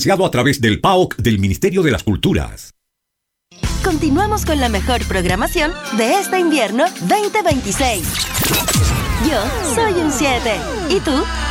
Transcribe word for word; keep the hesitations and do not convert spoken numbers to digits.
Financiado a través del P A O C del Ministerio de las Culturas. Continuamos con la mejor programación de este invierno veinte veintiséis. Yo soy un siete. ¿Y tú?